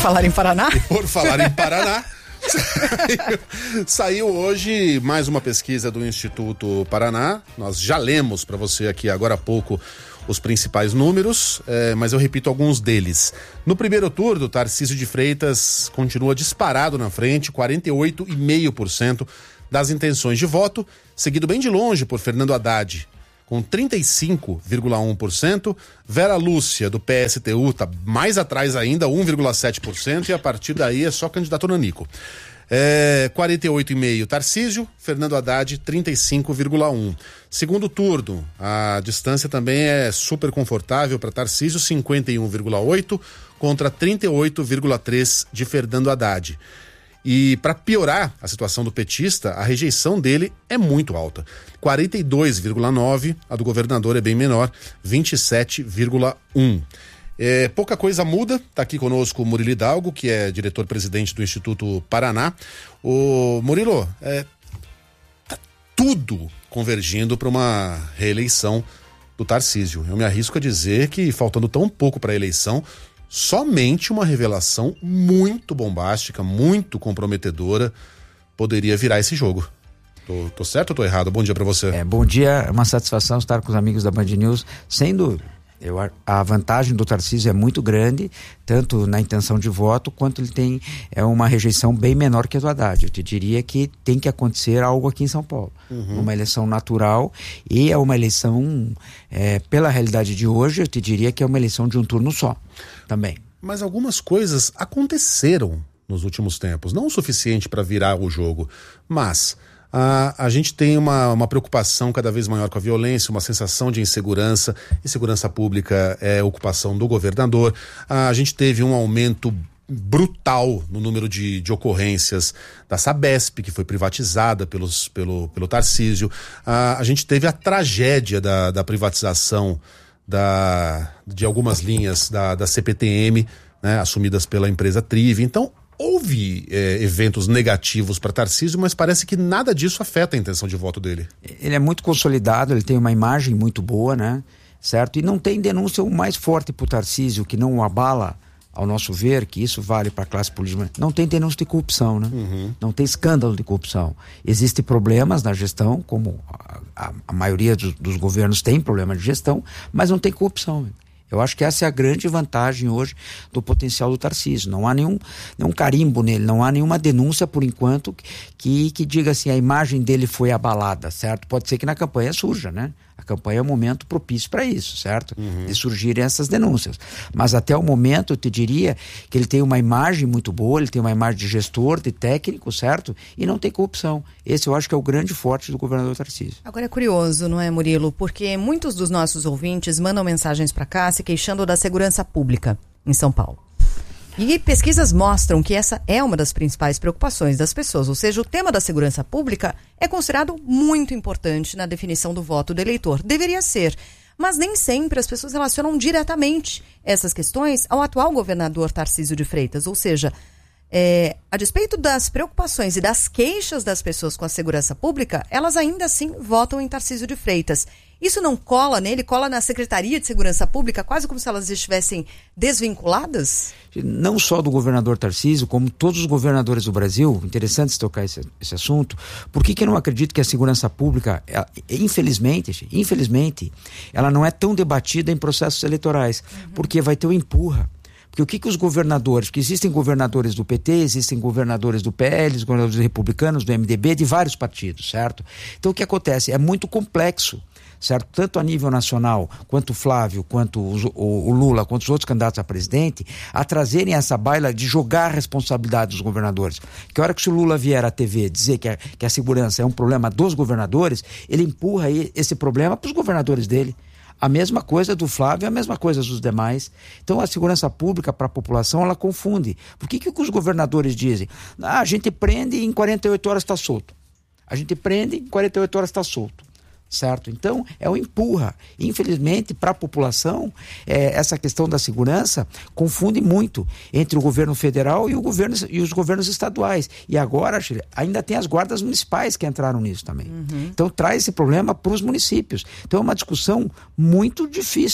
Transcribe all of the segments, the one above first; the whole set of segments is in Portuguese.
Falar em Paraná? E por falar em Paraná, saiu hoje mais uma pesquisa do Instituto Paraná. Nós já lemos para você aqui agora há pouco os principais números, mas eu repito alguns deles. No primeiro turno, Tarcísio de Freitas continua disparado na frente, 48,5% das intenções de voto, seguido bem de longe por Fernando Haddad, com 35,1%. Vera Lúcia, do PSTU, está mais atrás ainda, 1,7%, e a partir daí é só candidato nanico. 48,5% Tarcísio, Fernando Haddad 35,1%. Segundo turno, a distância também é super confortável para Tarcísio, 51,8% contra 38,3% de Fernando Haddad. E para piorar a situação do petista, a rejeição dele é muito alta, 42,9%, a do governador é bem menor, 27,1%. Pouca coisa muda. Está aqui conosco o Murilo Hidalgo, que é diretor-presidente do Instituto Paraná. O Murilo, tá tudo convergindo para uma reeleição do Tarcísio. Eu me arrisco a dizer que, faltando tão pouco para a eleição, somente uma revelação muito bombástica, muito comprometedora, poderia virar esse jogo. Tô certo ou tô errado? Bom dia para você. Bom dia, é uma satisfação estar com os amigos da Band News, sem dúvida. A vantagem do Tarcísio é muito grande, tanto na intenção de voto, quanto ele tem uma rejeição bem menor que a do Haddad. Eu te diria que tem que acontecer algo aqui em São Paulo. Uma eleição natural, e é uma eleição, pela realidade de hoje, eu te diria que é uma eleição de um turno só, também. Mas algumas coisas aconteceram nos últimos tempos, não o suficiente para virar o jogo, mas a gente tem uma preocupação cada vez maior com a violência, uma sensação de insegurança. Insegurança pública é ocupação do governador. A gente teve um aumento brutal no número de ocorrências da Sabesp, que foi privatizada pelo Tarcísio. A gente teve a tragédia da privatização de algumas linhas da CPTM, né, assumidas pela empresa Trive. Então, houve eventos negativos para Tarcísio, mas parece que nada disso afeta a intenção de voto dele. Ele é muito consolidado, ele tem uma imagem muito boa, né? Certo? E não tem denúncia mais forte para o Tarcísio, que não o abala, ao nosso ver, que isso vale para a classe política. Não tem denúncia de corrupção, né? Não tem escândalo de corrupção. Existem problemas na gestão, como a maioria dos governos tem problema de gestão, mas não tem corrupção. Eu acho que essa é a grande vantagem hoje do potencial do Tarcísio. Não há nenhum carimbo nele, não há nenhuma denúncia, por enquanto, que diga assim, a imagem dele foi abalada, certo? Pode ser que na campanha surja, né? A campanha é um momento propício para isso, certo? De surgirem essas denúncias. Mas até o momento eu te diria que ele tem uma imagem muito boa, ele tem uma imagem de gestor, de técnico, certo? E não tem corrupção. Esse eu acho que é o grande forte do governador Tarcísio. Agora é curioso, não é, Murilo? Porque muitos dos nossos ouvintes mandam mensagens para cá se queixando da segurança pública em São Paulo. E pesquisas mostram que essa é uma das principais preocupações das pessoas, ou seja, o tema da segurança pública é considerado muito importante na definição do voto do eleitor. Deveria ser, mas nem sempre as pessoas relacionam diretamente essas questões ao atual governador Tarcísio de Freitas, ou seja, a despeito das preocupações e das queixas das pessoas com a segurança pública, elas ainda assim votam em Tarcísio de Freitas. Isso não cola nele, cola na Secretaria de Segurança Pública, quase como se elas estivessem desvinculadas? Não só do governador Tarcísio, como todos os governadores do Brasil. Interessante tocar esse assunto. Por que eu não acredito que a segurança pública, infelizmente, ela não é tão debatida em processos eleitorais? Porque vai ter o empurra. Porque o que os governadores, porque existem governadores do PT, existem governadores do PL, governadores republicanos, do MDB, de vários partidos, certo? Então o que acontece? É muito complexo, certo? Tanto a nível nacional, quanto o Flávio, quanto o Lula, quanto os outros candidatos a presidente, a trazerem essa baila de jogar a responsabilidade dos governadores. Que a hora que o Lula vier à TV dizer que a segurança é um problema dos governadores, ele empurra esse problema para os governadores dele. A mesma coisa do Flávio, a mesma coisa dos demais. Então a segurança pública para a população, ela confunde. Por que os governadores dizem? A gente prende e em 48 horas está solto. A gente prende e em 48 horas está solto. Certo? Então, é o empurra. Infelizmente, para a população, essa questão da segurança confunde muito entre o governo federal e os governos estaduais. E agora, ainda tem as guardas municipais que entraram nisso também. Então, traz esse problema para os municípios. Então, é uma discussão muito difícil,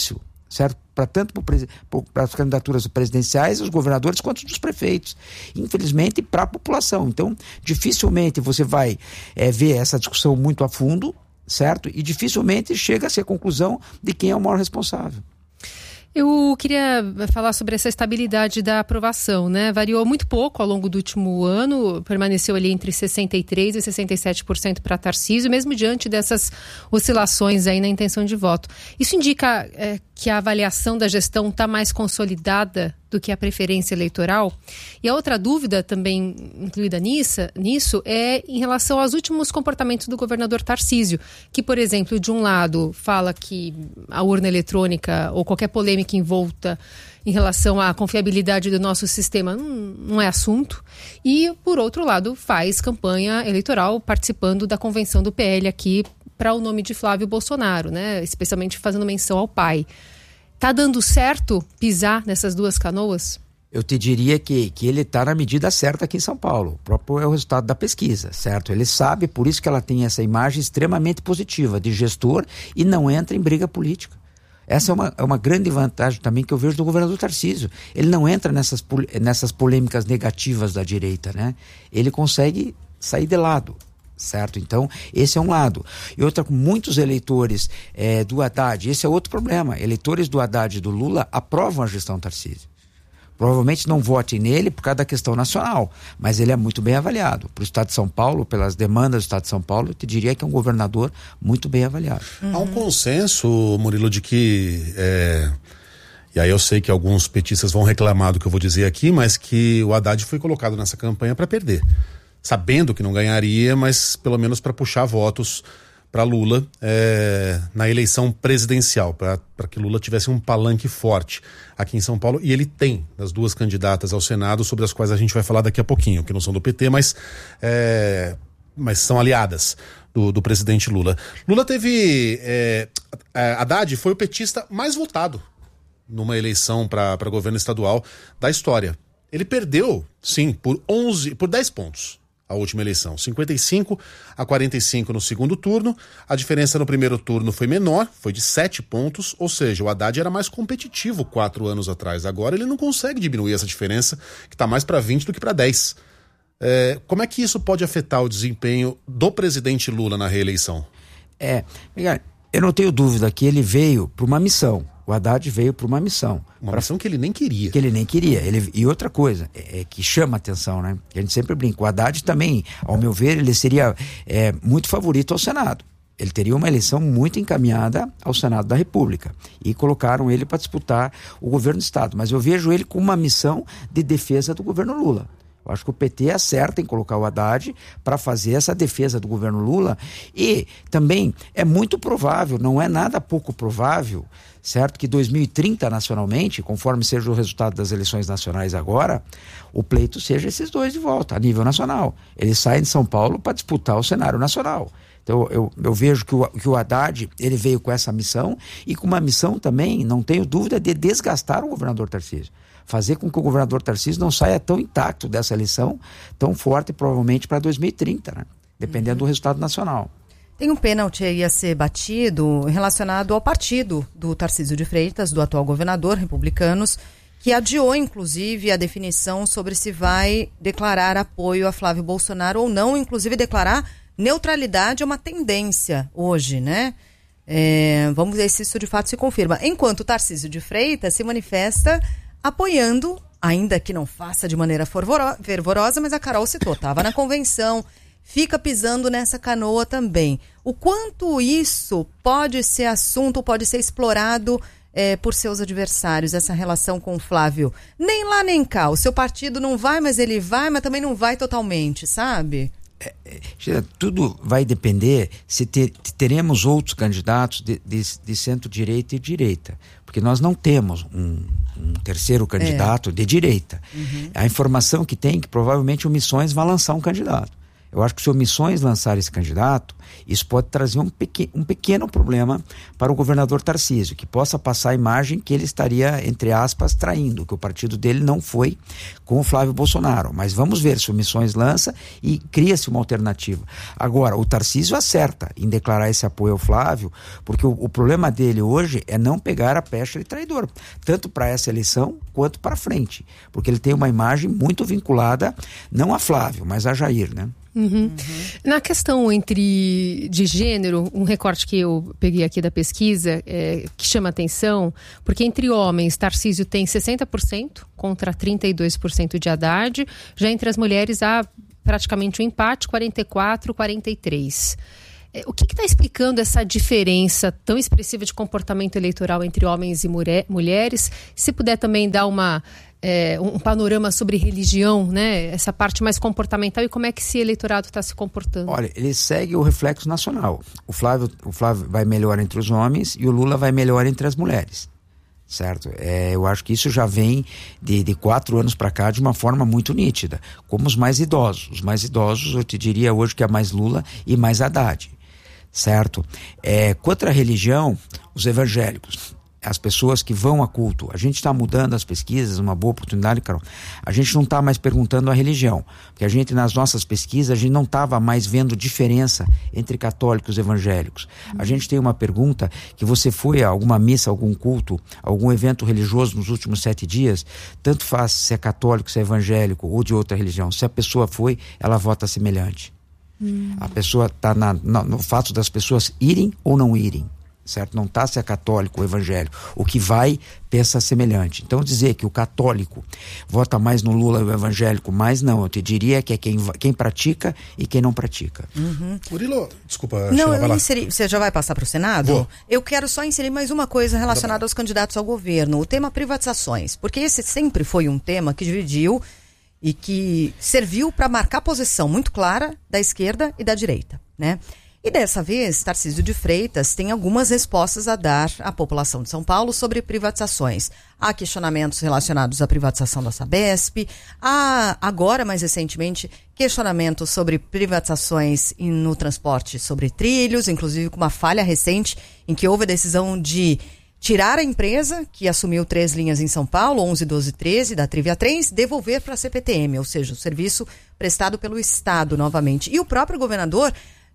certo? Tanto para as candidaturas presidenciais, os governadores, quanto dos prefeitos. Infelizmente, para a população. Então, dificilmente você vai ver essa discussão muito a fundo, certo? E dificilmente chega-se à conclusão de quem é o maior responsável. Eu queria falar sobre essa estabilidade da aprovação, né? Variou muito pouco ao longo do último ano, permaneceu ali entre 63% e 67% para Tarcísio, mesmo diante dessas oscilações aí na intenção de voto. Isso indica que a avaliação da gestão está mais consolidada do que a preferência eleitoral? E a outra dúvida também incluída nisso é em relação aos últimos comportamentos do governador Tarcísio, que, por exemplo, de um lado fala que a urna eletrônica ou qualquer polêmica envolta em relação à confiabilidade do nosso sistema não é assunto, e, por outro lado, faz campanha eleitoral participando da convenção do PL aqui para o nome de Flávio Bolsonaro, né? Especialmente fazendo menção ao pai. Tá dando certo pisar nessas duas canoas? Eu te diria que ele está na medida certa aqui em São Paulo. O próprio é o resultado da pesquisa, certo? Ele sabe, por isso que ela tem essa imagem extremamente positiva de gestor e não entra em briga política. Essa é uma grande vantagem também que eu vejo do governador Tarcísio. Ele não entra nessas polêmicas negativas da direita, né? Ele consegue sair de lado. Certo? Então, esse é um lado. E outra, muitos eleitores do Haddad, esse é outro problema. Eleitores do Haddad e do Lula aprovam a gestão Tarcísio. Provavelmente não votem nele por causa da questão nacional, mas ele é muito bem avaliado. Para o Estado de São Paulo, pelas demandas do Estado de São Paulo, eu te diria que é um governador muito bem avaliado. Há um consenso, Murilo, de que... E aí eu sei que alguns petistas vão reclamar do que eu vou dizer aqui, mas que o Haddad foi colocado nessa campanha para perder. Sabendo que não ganharia, mas pelo menos para puxar votos para Lula na eleição presidencial, para que Lula tivesse um palanque forte aqui em São Paulo. E ele tem as duas candidatas ao Senado, sobre as quais a gente vai falar daqui a pouquinho, que não são do PT, mas são aliadas do presidente Lula. Lula teve... Haddad foi o petista mais votado numa eleição para governo estadual da história. Ele perdeu, sim, por 10 pontos. A última eleição, 55-45 no segundo turno. A diferença no primeiro turno foi menor, foi de 7 pontos, ou seja, o Haddad era mais competitivo 4 anos atrás. Agora ele não consegue diminuir essa diferença, que está mais para 20 do que para 10. Como é que isso pode afetar o desempenho do presidente Lula na reeleição? Eu não tenho dúvida que ele veio para uma missão. O Haddad veio para uma missão. Uma missão que ele nem queria. E outra coisa, que chama atenção, né? A gente sempre brinca. O Haddad também, ao meu ver, ele seria muito favorito ao Senado. Ele teria uma eleição muito encaminhada ao Senado da República. E colocaram ele para disputar o governo do Estado. Mas eu vejo ele com uma missão de defesa do governo Lula. Eu acho que o PT acerta em colocar o Haddad para fazer essa defesa do governo Lula. E também é muito provável, não é nada pouco provável, certo, que 2030 nacionalmente, conforme seja o resultado das eleições nacionais agora, o pleito seja esses dois de volta, a nível nacional. Eles saem de São Paulo para disputar o cenário nacional. Então eu vejo que o Haddad, ele veio com essa missão e com uma missão também, não tenho dúvida, de desgastar o governador Tarcísio. Fazer com que o governador Tarcísio não saia tão intacto dessa eleição, tão forte provavelmente para 2030, né? Dependendo do resultado nacional. Tem um pênalti aí a ser batido relacionado ao partido do Tarcísio de Freitas, do atual governador, Republicanos, que adiou inclusive a definição sobre se vai declarar apoio a Flávio Bolsonaro ou não, inclusive declarar neutralidade é uma tendência hoje, né? Vamos ver se isso de fato se confirma. Enquanto o Tarcísio de Freitas se manifesta apoiando, ainda que não faça de maneira fervorosa, mas a Carol citou, estava na convenção, fica pisando nessa canoa também. O quanto isso pode ser assunto, pode ser explorado por seus adversários, essa relação com o Flávio? Nem lá nem cá, o seu partido não vai, mas ele vai, mas também não vai totalmente, sabe? Tudo vai depender se teremos outros candidatos de centro-direita e direita, porque nós não temos um terceiro candidato de direita. A informação que tem que provavelmente o Missões vai lançar um candidato. Eu acho que se o Missões lançar esse candidato, isso pode trazer um pequeno problema para o governador Tarcísio, que possa passar a imagem que ele estaria, entre aspas, traindo, que o partido dele não foi com o Flávio Bolsonaro. Mas vamos ver se o Missões lança e cria-se uma alternativa. Agora, o Tarcísio acerta em declarar esse apoio ao Flávio, porque o problema dele hoje é não pegar a pecha de traidor, tanto para essa eleição quanto para frente, porque ele tem uma imagem muito vinculada, não a Flávio, mas a Jair, né? Na questão de gênero, um recorte que eu peguei aqui da pesquisa que chama atenção, porque entre homens, Tarcísio tem 60% contra 32% de Haddad, já entre as mulheres há praticamente um empate, 44-43%. O que está explicando essa diferença tão expressiva de comportamento eleitoral entre homens e mulheres? Se puder também dar um panorama sobre religião, né? Essa parte mais comportamental e como é que esse eleitorado está se comportando. Olha, ele segue o reflexo nacional. O Flávio vai melhor entre os homens e o Lula vai melhor entre as mulheres. Certo? Eu acho que isso já vem de 4 anos para cá de uma forma muito nítida. Como os mais idosos. Os mais idosos, eu te diria hoje que é mais Lula e mais Haddad. Certo? Quanto à religião, os evangélicos, as pessoas que vão a culto, a gente está mudando as pesquisas, uma boa oportunidade, Carol. A gente não está mais perguntando a religião, porque a gente, nas nossas pesquisas, a gente não estava mais vendo diferença entre católicos e evangélicos. A gente tem uma pergunta, que você foi a alguma missa, algum culto, algum evento religioso nos últimos 7 dias, tanto faz se é católico, se é evangélico ou de outra religião. Se a pessoa foi, ela vota semelhante. A pessoa está no fato das pessoas irem ou não irem, certo? Não está se é católico ou evangélico. O que vai, pensa semelhante. Então dizer que o católico vota mais no Lula e o evangélico mais, não. Eu te diria que é quem pratica e quem não pratica. Murilo, desculpa. Não, eu inseri, você já vai passar para o Senado? Vou. Eu quero só inserir mais uma coisa relacionada aos candidatos ao governo. O tema privatizações. Porque esse sempre foi um tema que dividiu e que serviu para marcar posição muito clara da esquerda e da direita, né? E dessa vez, Tarcísio de Freitas tem algumas respostas a dar à população de São Paulo sobre privatizações. Há questionamentos relacionados à privatização da Sabesp, há agora, mais recentemente, questionamentos sobre privatizações no transporte sobre trilhos, inclusive com uma falha recente em que houve a decisão de tirar a empresa que assumiu 3 linhas em São Paulo, 11, 12 e 13, da Trivia Trens, devolver para a CPTM, ou seja, o serviço prestado pelo Estado novamente. E o próprio governador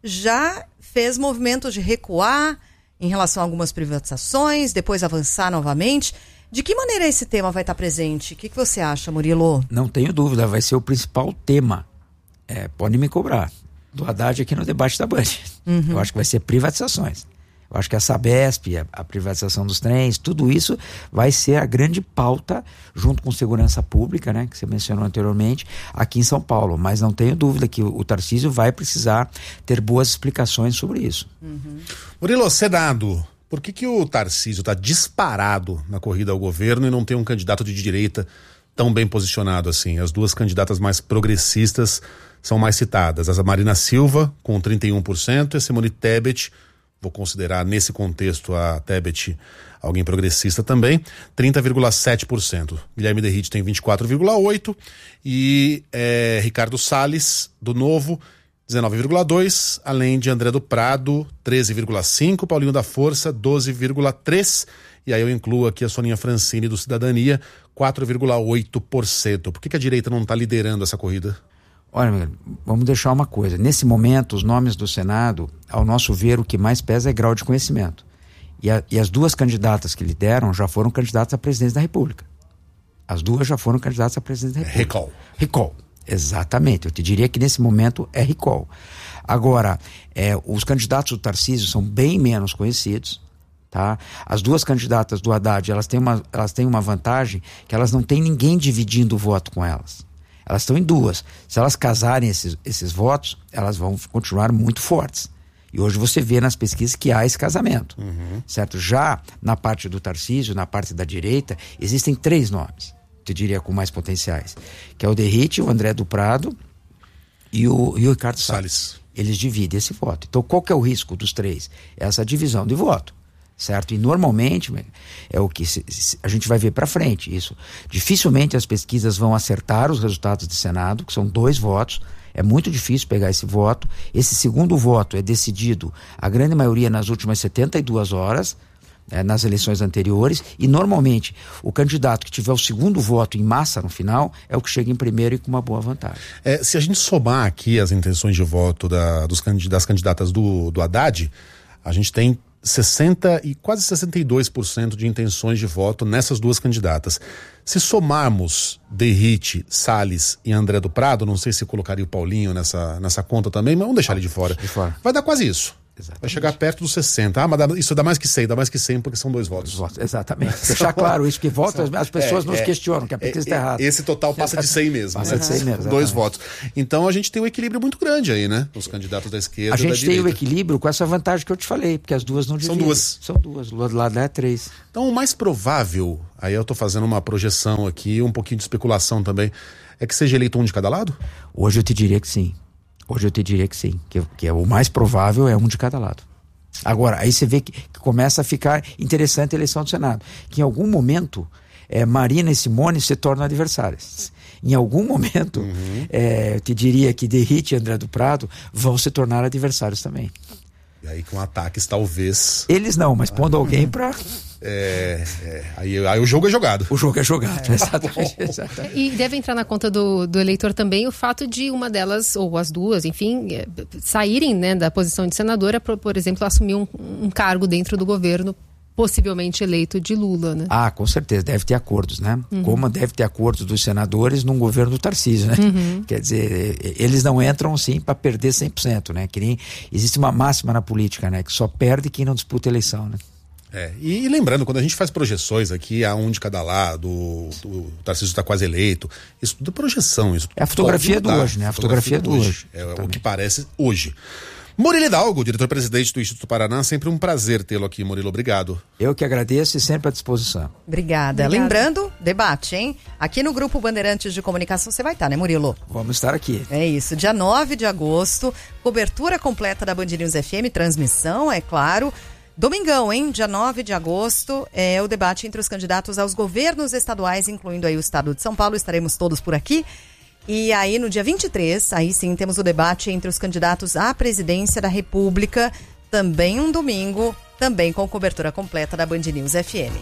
já fez movimentos de recuar em relação a algumas privatizações, depois avançar novamente. De que maneira esse tema vai estar presente? O que você acha, Murilo? Não tenho dúvida, vai ser o principal tema. Pode me cobrar. Do Haddad aqui no debate da Band. Eu acho que vai ser privatizações. Eu acho que a Sabesp, a privatização dos trens, tudo isso vai ser a grande pauta, junto com segurança pública, né, que você mencionou anteriormente, aqui em São Paulo. Mas não tenho dúvida que o Tarcísio vai precisar ter boas explicações sobre isso. Murilo, Senado, por que o Tarcísio está disparado na corrida ao governo e não tem um candidato de direita tão bem posicionado assim? As 2 candidatas mais progressistas são mais citadas. A Marina Silva, com 31%, e a Simone Tebet, vou considerar nesse contexto a Tebet alguém progressista também, 30,7%. Guilherme Derrite tem 24,8% e Ricardo Salles, do Novo, 19,2%, além de André do Prado, 13,5%, Paulinho da Força, 12,3%, e aí eu incluo aqui a Soninha Francini, do Cidadania, 4,8%. Por que a direita não está liderando essa corrida? Olha, amigo, vamos deixar uma coisa. Nesse momento, os nomes do Senado, ao nosso ver, o que mais pesa é grau de conhecimento. E as 2 candidatas que lideram já foram candidatas à presidência da República. As 2 já foram candidatas à presidência da República. Recall. Exatamente. Eu te diria que nesse momento é recall. Agora, os candidatos do Tarcísio são bem menos conhecidos. Tá? As 2 candidatas do Haddad, elas têm uma vantagem que elas não têm ninguém dividindo o voto com elas. Elas estão em 2. Se elas casarem esses votos, elas vão continuar muito fortes. E hoje você vê nas pesquisas que há esse casamento. Certo? Já na parte do Tarcísio, na parte da direita, existem 3 nomes, eu diria, com mais potenciais. Que é o Derrite, o André do Prado e o Ricardo Salles. Eles dividem esse voto. Então qual que é o risco dos 3? Essa divisão de voto. certo? E normalmente é o que a gente vai ver para frente, isso. Dificilmente as pesquisas vão acertar os resultados do Senado, que são 2 votos. É muito difícil pegar esse voto. Esse segundo voto é decidido, a grande maioria, nas últimas 72 horas, nas eleições anteriores, e normalmente o candidato que tiver o segundo voto em massa no final é o que chega em primeiro e com uma boa vantagem. Se a gente somar aqui as intenções de voto das candidatas do Haddad, a gente tem 60% e quase 62% de intenções de voto nessas 2 candidatas. Se somarmos Derrite, Salles e André do Prado, não sei se colocaria o Paulinho nessa conta também, mas vamos deixar ele de fora. Vai dar quase isso. Exatamente. Vai chegar perto dos 60. Mas isso dá mais que 100, porque são 2 votos. Exatamente. Deixar claro isso, que votos as pessoas nos questionam, que a pesquisa está errada. Esse total passa de 100 mesmo. Passa de 100 mesmo. 2 votos. Então a gente tem um equilíbrio muito grande aí, né? Os candidatos da esquerda e da direita. A gente tem o equilíbrio com essa vantagem que eu te falei, porque as 2 não dividem. São duas. O lado lá é 3. Então o mais provável, aí eu tô fazendo uma projeção aqui, um pouquinho de especulação também, é que seja eleito um de cada lado? Hoje eu te diria que sim. Que é o mais provável é um de cada lado. Agora, aí você vê que começa a ficar interessante a eleição do Senado, que em algum momento Marina e Simone se tornam adversárias. Em algum momento, eu te diria que Derrite e André do Prado vão se tornar adversários também. E aí com ataques talvez... Eles não, mas pondo alguém para... Aí o jogo é jogado. O jogo é jogado, exatamente. E deve entrar na conta do eleitor também o fato de uma delas, ou as 2, enfim, saírem, né, da posição de senadora, por exemplo, assumir um cargo dentro do governo, possivelmente eleito de Lula, né? Com certeza, deve ter acordos, né? Como deve ter acordos dos senadores num governo do Tarcísio, né? Quer dizer, eles não entram sim para perder 100%, né? Que nem existe uma máxima na política, né? Que só perde quem não disputa eleição, né? E lembrando, quando a gente faz projeções aqui, há um de cada lado, o Tarcísio está quase eleito, isso tudo é projeção. Isso é a fotografia do hoje, né? A fotografia do hoje. É o que parece hoje. Murilo Hidalgo, diretor-presidente do Instituto Paraná, sempre um prazer tê-lo aqui, Murilo, obrigado. Eu que agradeço e sempre à disposição. Obrigada. Lembrando, debate, hein? Aqui no Grupo Bandeirantes de Comunicação você vai estar, né, Murilo? Vamos estar aqui. É isso, dia 9 de agosto, cobertura completa da Band News FM, transmissão, é claro. Domingão, hein? Dia 9 de agosto, é o debate entre os candidatos aos governos estaduais, incluindo aí o estado de São Paulo, estaremos todos por aqui. E aí, no dia 23, aí sim, temos o debate entre os candidatos à presidência da República, também um domingo, também com cobertura completa da Band News FM.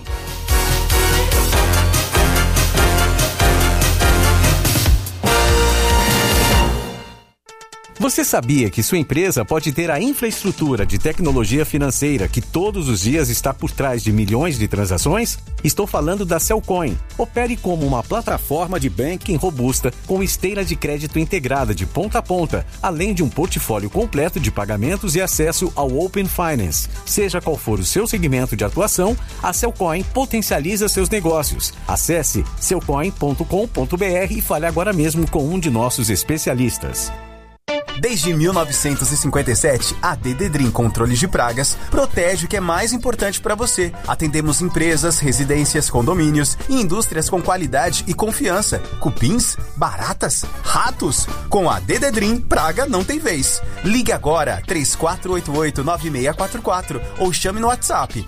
Você sabia que sua empresa pode ter a infraestrutura de tecnologia financeira que todos os dias está por trás de milhões de transações? Estou falando da Cellcoin. Opere como uma plataforma de banking robusta com esteira de crédito integrada de ponta a ponta, além de um portfólio completo de pagamentos e acesso ao Open Finance. Seja qual for o seu segmento de atuação, a Cellcoin potencializa seus negócios. Acesse cellcoin.com.br e fale agora mesmo com um de nossos especialistas. Desde 1957, a Dededrim Controles de Pragas protege o que é mais importante para você. Atendemos empresas, residências, condomínios e indústrias com qualidade e confiança. Cupins, baratas, ratos. Com a Dededrim, praga não tem vez. Ligue agora 3488-9644 ou chame no WhatsApp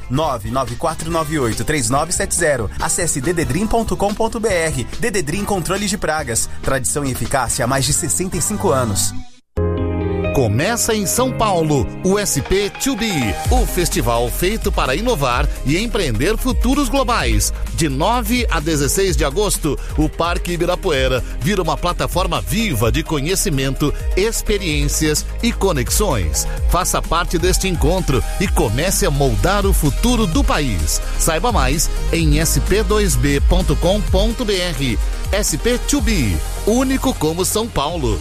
99498-3970. Acesse dededrim.com.br. Dededrim Controles de Pragas. Tradição e eficácia há mais de 65 anos. Começa em São Paulo, o SP2B, o festival feito para inovar e empreender futuros globais. De 9 a 16 de agosto, o Parque Ibirapuera vira uma plataforma viva de conhecimento, experiências e conexões. Faça parte deste encontro e comece a moldar o futuro do país. Saiba mais em sp2b.com.br. SP2B, único como São Paulo.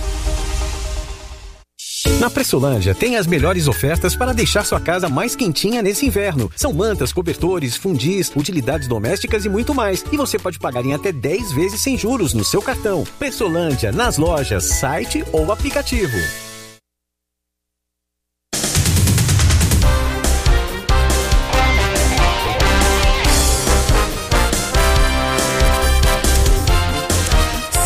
Na Pressolândia tem as melhores ofertas para deixar sua casa mais quentinha nesse inverno. São mantas, cobertores, fundis, utilidades domésticas e muito mais. E você pode pagar em até 10 vezes sem juros no seu cartão. Pressolândia, nas lojas, site ou aplicativo. São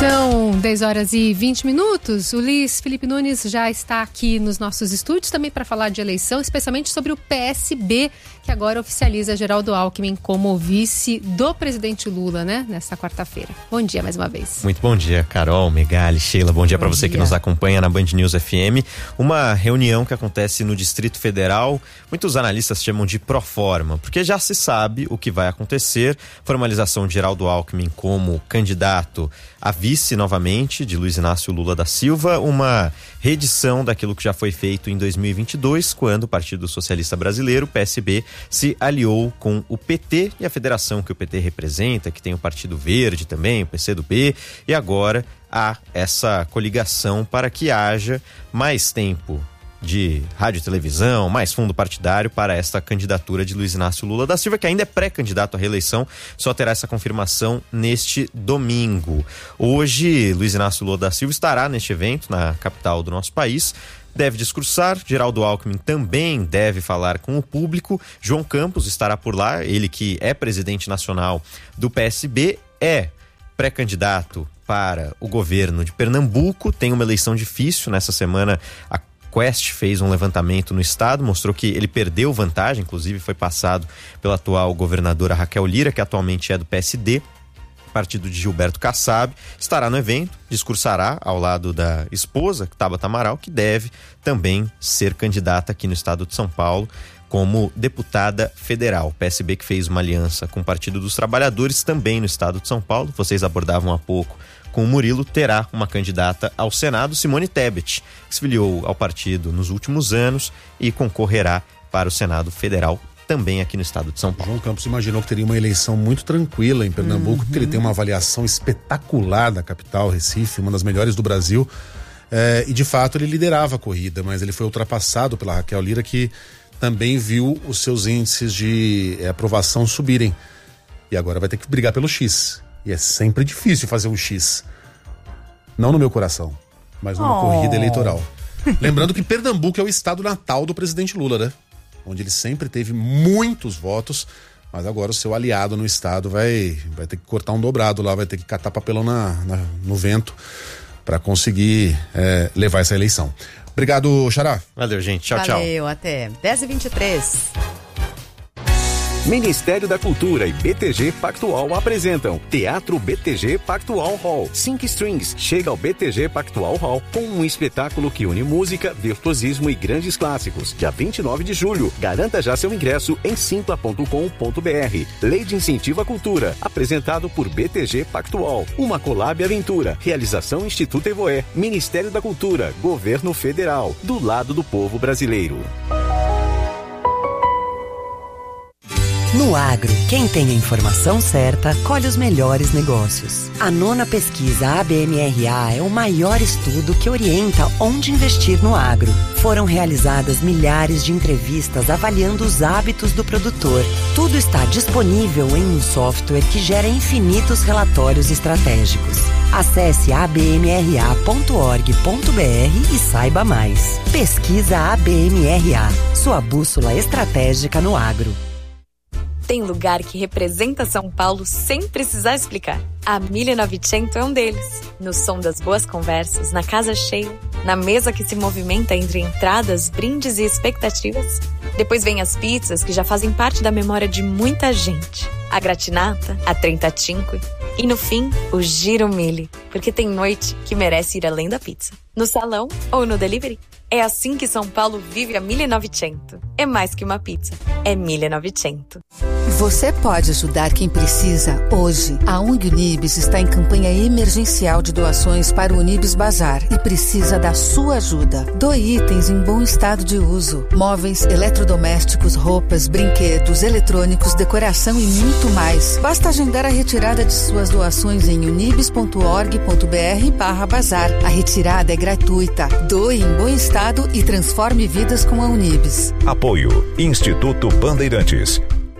São 10 horas e 20 minutos. O Luiz Felipe Nunes já está aqui nos nossos estúdios também para falar de eleição, especialmente sobre o PSB, que agora oficializa Geraldo Alckmin como vice do presidente Lula, né? Nesta quarta-feira. Bom dia mais uma vez. Muito bom dia, Carol, Megali, Sheila. Bom dia para você que nos acompanha na Band News FM. Uma reunião que acontece no Distrito Federal. Muitos analistas chamam de proforma, porque já se sabe o que vai acontecer. Formalização de Geraldo Alckmin como candidato a vice novamente de Luiz Inácio Lula da Silva, uma reedição daquilo que já foi feito em 2022, quando o Partido Socialista Brasileiro, o PSB, se aliou com o PT e a federação que o PT representa, que tem o Partido Verde também, o PCdoB, e agora há essa coligação para que haja mais tempo de rádio e televisão, mais fundo partidário para esta candidatura de Luiz Inácio Lula da Silva, que ainda é pré-candidato à reeleição, só terá essa confirmação neste domingo. Hoje, Luiz Inácio Lula da Silva estará neste evento na capital do nosso país, deve discursar. Geraldo Alckmin também deve falar com o público. João Campos estará por lá, ele que é presidente nacional do PSB, é pré-candidato para o governo de Pernambuco, tem uma eleição difícil. Nessa semana a Quest fez um levantamento no estado, mostrou que ele perdeu vantagem, inclusive foi passado pela atual governadora Raquel Lira, que atualmente é do PSD, partido de Gilberto Kassab. Estará no evento, discursará ao lado da esposa, Tabata Amaral, que deve também ser candidata aqui no estado de São Paulo como deputada federal. O PSB que fez uma aliança com o Partido dos Trabalhadores também no estado de São Paulo, vocês abordavam há pouco com o Murilo, terá uma candidata ao Senado, Simone Tebet, que se filiou ao partido nos últimos anos e concorrerá para o Senado Federal também aqui no estado de São Paulo. João Campos imaginou que teria uma eleição muito tranquila em Pernambuco, porque ele tem uma avaliação espetacular da capital, Recife, uma das melhores do Brasil, e de fato ele liderava a corrida, mas ele foi ultrapassado pela Raquel Lira, que também viu os seus índices de aprovação subirem, e agora vai ter que brigar pelo X. E é sempre difícil fazer um X. Não no meu coração, mas numa corrida eleitoral. Lembrando que Pernambuco é o estado natal do presidente Lula, né? Onde ele sempre teve muitos votos, mas agora o seu aliado no estado vai ter que cortar um dobrado lá, vai ter que catar papelão no vento para conseguir levar essa eleição. Obrigado, Xará. Valeu, gente. Tchau, tchau. Valeu, até 10h23. Ministério da Cultura e BTG Pactual apresentam Teatro BTG Pactual Hall. 5 Strings chega ao BTG Pactual Hall com um espetáculo que une música, virtuosismo e grandes clássicos. Dia 29 de julho. Garanta já seu ingresso em simpla.com.br. Lei de Incentivo à Cultura. Apresentado por BTG Pactual. Uma collab aventura. Realização Instituto Evoé. Ministério da Cultura. Governo Federal. Do lado do povo brasileiro. No agro, quem tem a informação certa, colhe os melhores negócios. A 9ª pesquisa ABMRA é o maior estudo que orienta onde investir no agro. Foram realizadas milhares de entrevistas avaliando os hábitos do produtor. Tudo está disponível em um software que gera infinitos relatórios estratégicos. Acesse abmra.org.br e saiba mais. Pesquisa ABMRA, sua bússola estratégica no agro. Tem lugar que representa São Paulo sem precisar explicar. A 1900 é um deles. No som das boas conversas, na casa cheia, na mesa que se movimenta entre entradas, brindes e expectativas. Depois vem as pizzas que já fazem parte da memória de muita gente. A gratinata, a trentacinque e no fim, o giro mille, porque tem noite que merece ir além da pizza. No salão ou no delivery. É assim que São Paulo vive a 1900. É mais que uma pizza, é 1900. Você pode ajudar quem precisa hoje. A ONG Unibis está em campanha emergencial de doações para o Unibis Bazar e precisa da sua ajuda. Doe itens em bom estado de uso. Móveis, eletrodomésticos, roupas, brinquedos, eletrônicos, decoração e muito mais. Basta agendar a retirada de suas doações em unibis.org.br/bazar. A retirada é gratuita. Doe em bom estado e transforme vidas com a Unibis. Apoio Instituto Bandeirantes.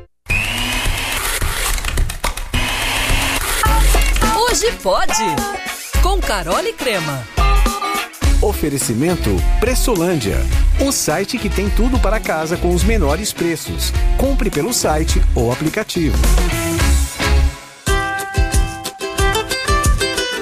Hoje pode! Com Carol e Crema. Oferecimento Pressolândia, o site que tem tudo para casa com os menores preços. Compre pelo site ou aplicativo.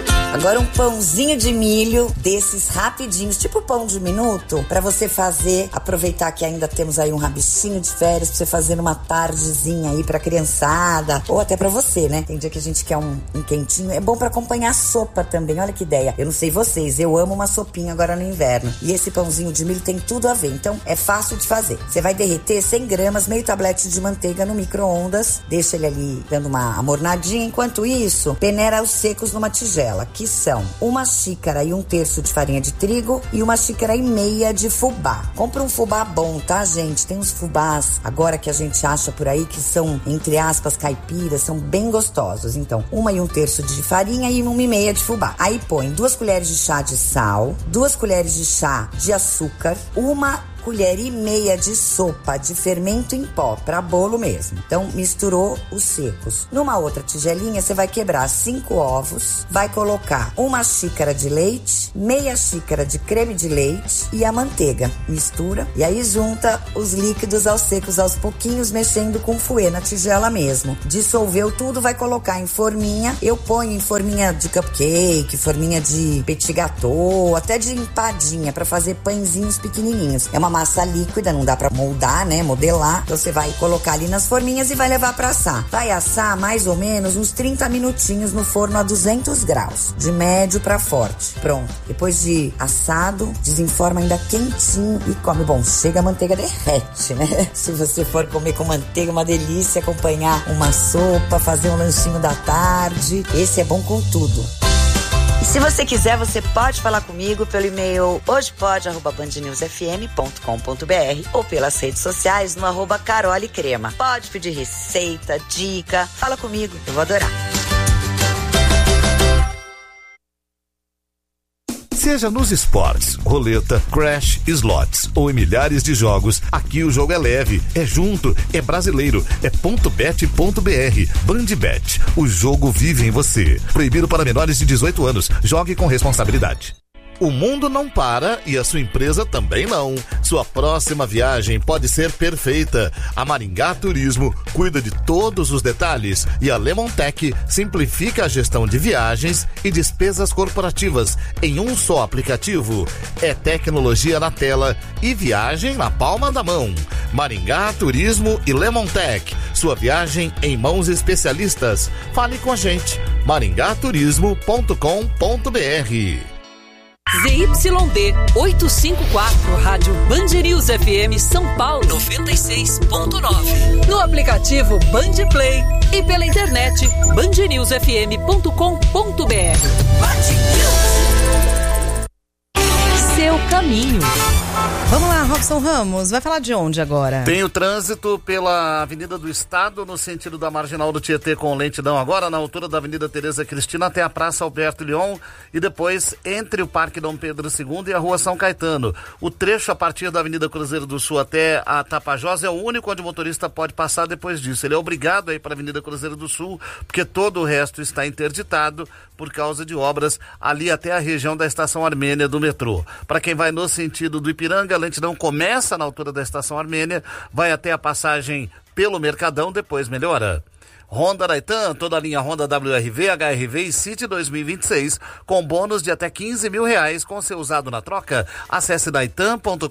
Agora um pãozinho de milho desses rapidinhos, tipo pão de minuto, pra você fazer, aproveitar que ainda temos aí um rabichinho de férias pra você fazer numa tardezinha aí pra criançada, ou até pra você, né? Tem dia que a gente quer um quentinho, é bom pra acompanhar sopa também, olha que ideia. Eu não sei vocês, eu amo uma sopinha agora no inverno, e esse pãozinho de milho tem tudo a ver, então é fácil de fazer. Você vai derreter 100 gramas, meio tablete de manteiga no micro-ondas, deixa ele ali dando uma amornadinha, enquanto isso, peneira os secos numa tigela, que são 1 xícara e 1/3 de farinha de trigo e 1,5 xícaras de fubá. Compra um fubá bom, tá, gente? Tem uns fubás agora que a gente acha por aí que são, entre aspas, caipiras, são bem gostosos. Então, 1 1/3 de farinha e 1,5 de fubá. Aí põe 2 colheres de chá de sal, 2 colheres de chá de açúcar, 1,5 colher de sopa de fermento em pó, para bolo mesmo. Então, misturou os secos. Numa outra tigelinha, você vai quebrar 5 ovos, vai colocar 1 xícara de leite, meia xícara de creme de leite e a manteiga. Mistura e aí junta os líquidos aos secos aos pouquinhos, mexendo com fouet na tigela mesmo. Dissolveu tudo, vai colocar em forminha. Eu ponho em forminha de cupcake, forminha de petit gâteau, até de empadinha, para fazer pãezinhos pequenininhos. É uma massa líquida, não dá pra moldar, né, modelar. Então você vai colocar ali nas forminhas e vai levar pra assar. Vai assar mais ou menos uns 30 minutinhos no forno a 200 graus, de médio pra forte. Pronto. Depois de assado, desenforma ainda quentinho e come. Bom, chega a manteiga derrete, né? Se você for comer com manteiga, uma delícia, acompanhar uma sopa, fazer um lanchinho da tarde. Esse é bom com tudo. E se você quiser, você pode falar comigo pelo e-mail hojepod@bandnewsfm.com.br ou pelas redes sociais no @carolecrema. Pode pedir receita, dica, fala comigo, eu vou adorar. Seja nos esportes, roleta, crash, slots ou em milhares de jogos, aqui o jogo é leve, é junto, é brasileiro, é .bet.br. Bandbet, o jogo vive em você. Proibido para menores de 18 anos. Jogue com responsabilidade. O mundo não para e a sua empresa também não. Sua próxima viagem pode ser perfeita. A Maringá Turismo cuida de todos os detalhes e a Lemontech simplifica a gestão de viagens e despesas corporativas em um só aplicativo. É tecnologia na tela e viagem na palma da mão. Maringá Turismo e Lemontech. Sua viagem em mãos especialistas. Fale com a gente. maringaturismo.com.br. ZYD 854, Rádio Band News FM São Paulo 96.9. No aplicativo Band Play e pela internet bandnewsfm.com.br. Seu caminho. Vamos lá, Robson Ramos, vai falar de onde agora? Tem o trânsito pela Avenida do Estado, no sentido da Marginal do Tietê com lentidão agora, na altura da Avenida Tereza Cristina até a Praça Alberto Lyon e depois entre o Parque Dom Pedro II e a Rua São Caetano. O trecho a partir da Avenida Cruzeiro do Sul até a Tapajós é o único onde o motorista pode passar depois disso. Ele é obrigado a ir para a Avenida Cruzeiro do Sul, porque todo o resto está interditado por causa de obras ali até a região da Estação Armênia do metrô. Para quem vai no sentido do Ipiranga, a lentidão começa na altura da Estação Armênia, vai até a passagem pelo Mercadão, depois melhora. Honda Raitan, toda a linha Honda WRV, HRV e City 2026, com bônus de até R$15 mil com seu usado na troca. Acesse daitan.com.br.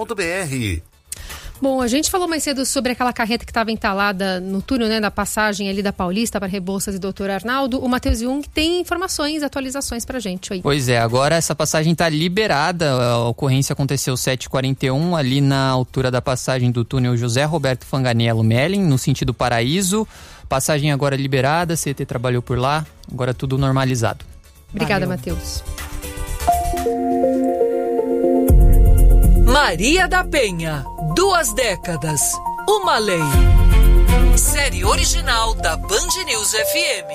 Bom, a gente falou mais cedo sobre aquela carreta que estava entalada no túnel, né, na passagem ali da Paulista para Rebouças e Doutor Arnaldo. O Matheus Jung tem informações, atualizações pra gente aí. Pois é, agora essa passagem está liberada. A ocorrência aconteceu 7h41 ali na altura da passagem do túnel José Roberto Fanganello Melling, no sentido Paraíso. Passagem agora liberada, CT trabalhou por lá, agora tudo normalizado. Obrigada, Matheus. Maria da Penha, 2 décadas, uma lei. Série original da Band News FM.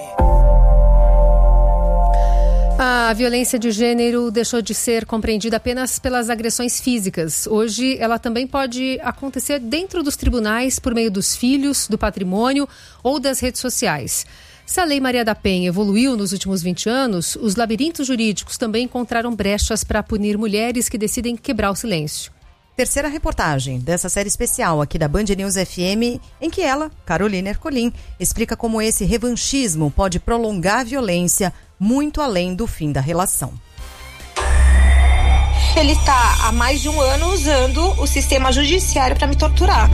A violência de gênero deixou de ser compreendida apenas pelas agressões físicas. Hoje, ela também pode acontecer dentro dos tribunais, por meio dos filhos, do patrimônio ou das redes sociais. Se a Lei Maria da Penha evoluiu nos últimos 20 anos, os labirintos jurídicos também encontraram brechas para punir mulheres que decidem quebrar o silêncio. Terceira reportagem dessa série especial aqui da Band News FM, em que ela, Carolina Ercolim, explica como esse revanchismo pode prolongar a violência muito além do fim da relação. Ele está há mais de um ano usando o sistema judiciário para me torturar.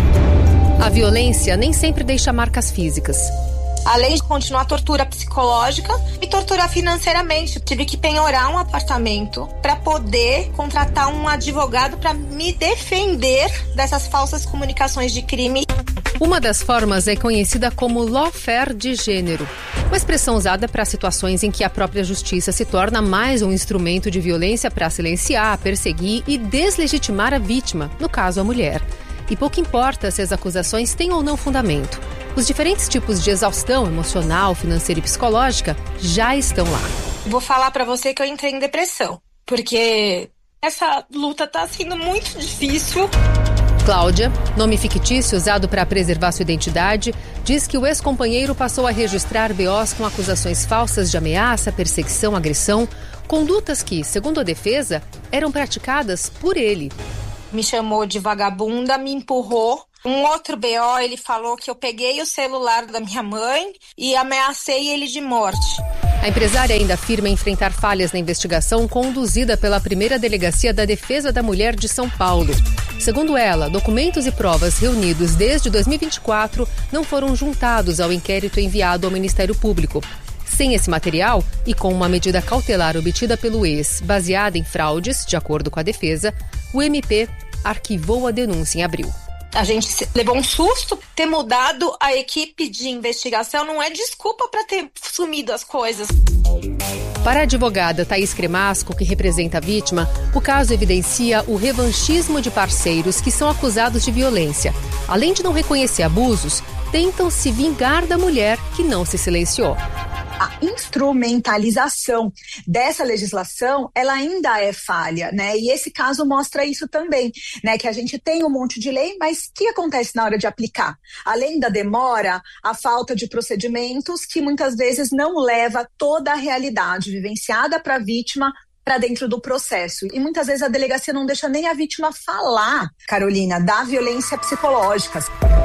A violência nem sempre deixa marcas físicas. Além de continuar a tortura psicológica, me torturar financeiramente. Tive que penhorar um apartamento para poder contratar um advogado para me defender dessas falsas comunicações de crime. Uma das formas é conhecida como lawfare de gênero, uma expressão usada para situações em que a própria justiça se torna mais um instrumento de violência para silenciar, perseguir e deslegitimar a vítima, no caso a mulher. E pouco importa se as acusações têm ou não fundamento. Os diferentes tipos de exaustão emocional, financeira e psicológica já estão lá. Vou falar pra você que eu entrei em depressão, porque essa luta tá sendo muito difícil. Cláudia, nome fictício usado para preservar sua identidade, diz que o ex-companheiro passou a registrar BOs com acusações falsas de ameaça, perseguição, agressão, condutas que, segundo a defesa, eram praticadas por ele. Me chamou de vagabunda, me empurrou. Um outro BO, ele falou que eu peguei o celular da minha mãe e ameacei ele de morte. A empresária ainda afirma enfrentar falhas na investigação conduzida pela primeira delegacia da Defesa da Mulher de São Paulo. Segundo ela, documentos e provas reunidos desde 2024 não foram juntados ao inquérito enviado ao Ministério Público. Sem esse material e com uma medida cautelar obtida pelo ex, baseada em fraudes, de acordo com a defesa, o MP arquivou a denúncia em abril. A gente levou um susto. Ter mudado a equipe de investigação não é desculpa para ter sumido as coisas. Para a advogada Thaís Cremasco, que representa a vítima, o caso evidencia o revanchismo de parceiros que são acusados de violência. Além de não reconhecer abusos, tentam se vingar da mulher que não se silenciou. A instrumentalização dessa legislação, ela ainda é falha, né? E esse caso mostra isso também, né? Que a gente tem um monte de lei, mas o que acontece na hora de aplicar? Além da demora, a falta de procedimentos que muitas vezes não leva toda a realidade vivenciada para a vítima para dentro do processo. E muitas vezes a delegacia não deixa nem a vítima falar, Carolina, da violência psicológica.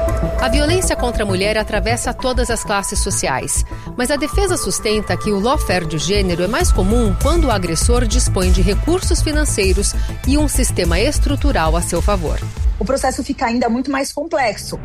A violência contra a mulher atravessa todas as classes sociais, mas a defesa sustenta que o lawfare de gênero é mais comum quando o agressor dispõe de recursos financeiros e um sistema estrutural a seu favor. O processo fica ainda muito mais complexo.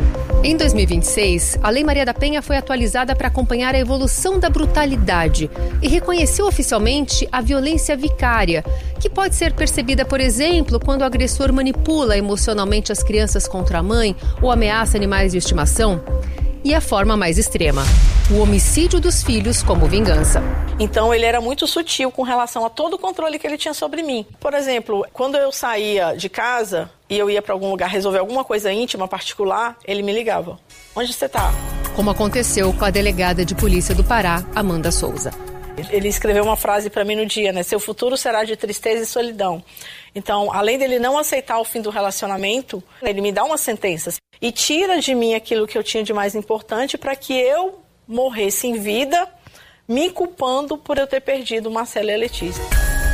Em 2026, a Lei Maria da Penha foi atualizada para acompanhar a evolução da brutalidade e reconheceu oficialmente a violência vicária, que pode ser percebida, por exemplo, quando o agressor manipula emocionalmente as crianças contra a mãe ou ameaça animais de estimação. E a forma mais extrema, o homicídio dos filhos como vingança. Então ele era muito sutil com relação a todo o controle que ele tinha sobre mim. Por exemplo, quando eu saía de casa e eu ia para algum lugar resolver alguma coisa íntima, particular, ele me ligava. Onde você tá? Como aconteceu com a delegada de polícia do Pará, Amanda Souza. Ele escreveu uma frase para mim no dia, né? Seu futuro será de tristeza e solidão. Então, além dele não aceitar o fim do relacionamento, ele me dá uma sentença e tira de mim aquilo que eu tinha de mais importante para que eu morresse em vida, me culpando por eu ter perdido Marcela e a Letícia.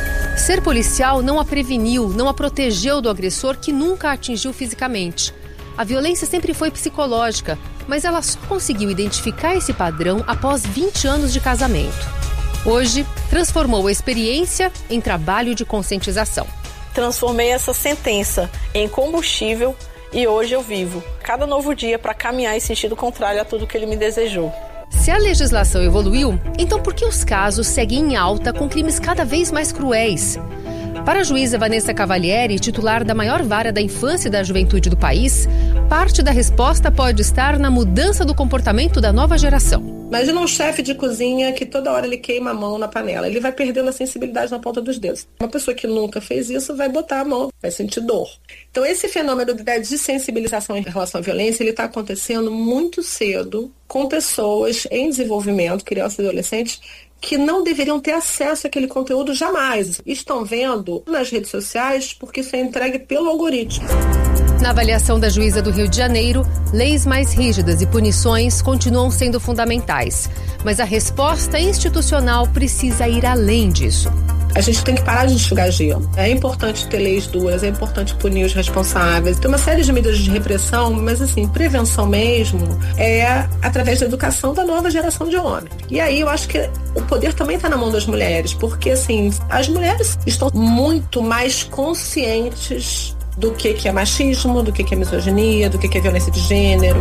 Ser policial não a preveniu, não a protegeu do agressor que nunca a atingiu fisicamente. A violência sempre foi psicológica, mas ela só conseguiu identificar esse padrão após 20 anos de casamento. Hoje, transformou a experiência em trabalho de conscientização. Transformei essa sentença em combustível e hoje eu vivo cada novo dia para caminhar em sentido contrário a tudo que ele me desejou. Se a legislação evoluiu, então por que os casos seguem em alta com crimes cada vez mais cruéis? Para a juíza Vanessa Cavalieri, titular da maior vara da infância e da juventude do país, parte da resposta pode estar na mudança do comportamento da nova geração. Imagina um chefe de cozinha que toda hora ele queima a mão na panela. Ele vai perdendo a sensibilidade na ponta dos dedos. Uma pessoa que nunca fez isso vai botar a mão, vai sentir dor. Então esse fenômeno da desensibilização em relação à violência, ele está acontecendo muito cedo com pessoas em desenvolvimento, crianças e adolescentes, que não deveriam ter acesso àquele conteúdo jamais. Estão vendo nas redes sociais porque isso é entregue pelo algoritmo. Na avaliação da juíza do Rio de Janeiro, leis mais rígidas e punições continuam sendo fundamentais. Mas a resposta institucional precisa ir além disso. A gente tem que parar de enxugar gelo. É importante ter leis duras, é importante punir os responsáveis. Tem uma série de medidas de repressão, mas assim, prevenção mesmo é através da educação da nova geração de homens. E aí eu acho que o poder também está na mão das mulheres, porque assim, as mulheres estão muito mais conscientes do que é machismo, do que é misoginia, do que é violência de gênero.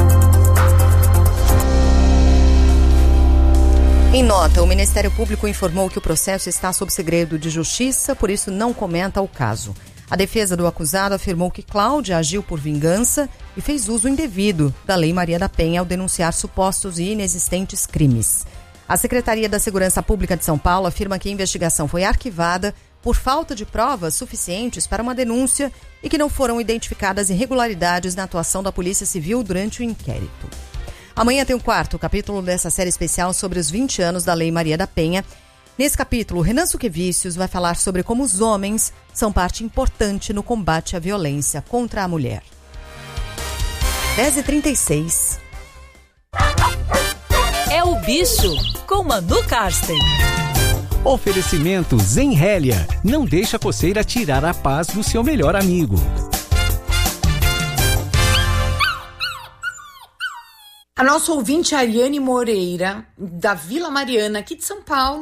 Em nota, o Ministério Público informou que o processo está sob segredo de justiça, por isso não comenta o caso. A defesa do acusado afirmou que Cláudia agiu por vingança e fez uso indevido da Lei Maria da Penha ao denunciar supostos e inexistentes crimes. A Secretaria da Segurança Pública de São Paulo afirma que a investigação foi arquivada por falta de provas suficientes para uma denúncia e que não foram identificadas irregularidades na atuação da Polícia Civil durante o inquérito. Amanhã tem o 4º capítulo dessa série especial sobre os 20 anos da Lei Maria da Penha. Nesse capítulo, Renan Suquevicius vai falar sobre como os homens são parte importante no combate à violência contra a mulher. 10h36. É o Bicho, com Manu Karsten. Oferecimento Zenrélia. Não deixa a coceira tirar a paz do seu melhor amigo. A nossa ouvinte Ariane Moreira, da Vila Mariana, aqui de São Paulo,